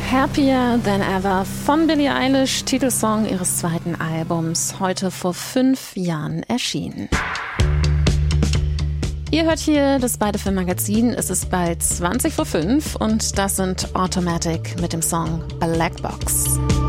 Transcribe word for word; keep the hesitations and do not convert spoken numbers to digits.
Happier Than Ever von Billie Eilish, Titelsong ihres zweiten Albums, heute vor fünf Jahren erschienen. Ihr hört hier das Beide Film Magazin. Es ist bald zwanzig vor fünf und das sind Automatic mit dem Song Black Box.